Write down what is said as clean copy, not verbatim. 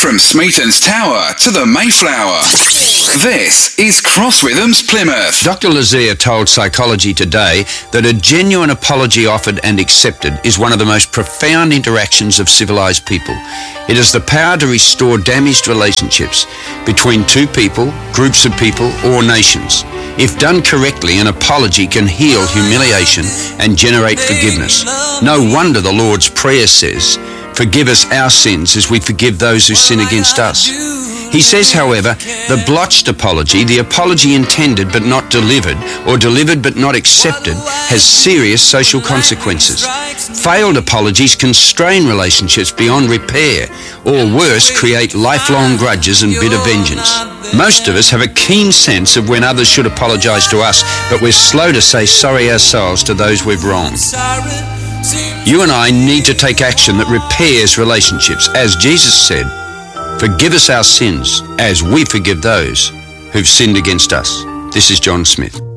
From Smeaton's Tower to the Mayflower, this is Cross Rhythms Plymouth. Dr. Lazier told Psychology Today that a genuine apology offered and accepted is one of the most profound interactions of civilized people. It has the power to restore damaged relationships between two people, groups of people, or nations. If done correctly, an apology can heal humiliation and generate forgiveness. No wonder the Lord's Prayer says, "Forgive us our sins as we forgive those who sin against us." He says, however, the blotched apology, the apology intended but not delivered, or delivered but not accepted, has serious social consequences. Failed apologies can strain relationships beyond repair, or worse, create lifelong grudges and bitter vengeance. Most of us have a keen sense of when others should apologize to us, but we're slow to say sorry ourselves to those we've wronged. You and I need to take action that repairs relationships. As Jesus said, "Forgive us our sins as we forgive those who've sinned against us." This is John Smith.